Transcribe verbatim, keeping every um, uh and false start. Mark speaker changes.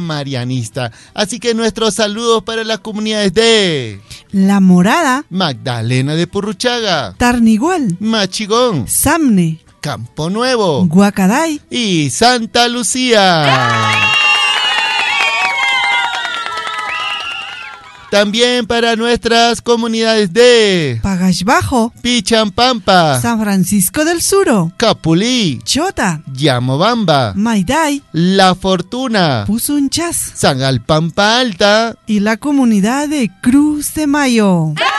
Speaker 1: marianista. Así que nuestros saludos para las comunidades de
Speaker 2: La Morada,
Speaker 1: Magdalena de Purruchaga,
Speaker 2: Tarnigual,
Speaker 1: Machigón,
Speaker 2: Samne,
Speaker 1: Campo Nuevo,
Speaker 2: Guacaday
Speaker 1: y Santa Lucía. También para nuestras comunidades de
Speaker 2: Pagash Bajo,
Speaker 1: Pichampampa,
Speaker 2: San Francisco del Suro,
Speaker 1: Capulí,
Speaker 2: Chota,
Speaker 1: Yamobamba,
Speaker 2: Mayday,
Speaker 1: La Fortuna,
Speaker 2: Pusunchas
Speaker 1: San Alpampa Alta
Speaker 2: y la comunidad de Cruz de Mayo.